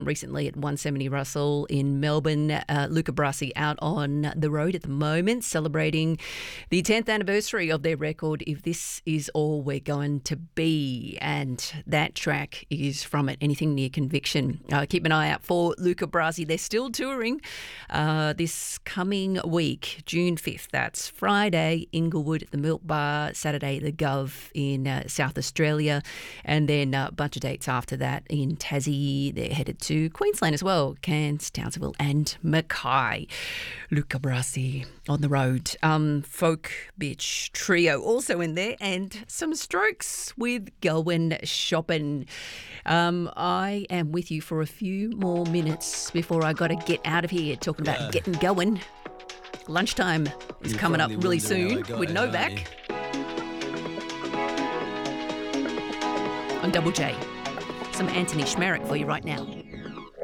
recently at 170 Russell in Melbourne. Luca Brasi out on the road at the moment, celebrating the 10th anniversary of their record, If This Is All We're Going to Be. And that track is from it, Anything Near Conviction. Keep an eye out for Luca Brasi. They're still touring this coming week, June 5th. That's Friday, Inglewood at the Milk Bar, Saturday, the Gov in South Australia, and then a bunch of dates after that in Tassie. They're headed to Queensland as well, Cairns, Townsville and Mackay. Luca Brasi on the road. Folk Bitch Trio also in there, and some Strokes with Going Shopping. I am with you for a few more minutes before I got to get out of here, talking about getting going. Lunchtime is coming up really soon with Novak on Double J. Some Anthony Schmerich for you right now.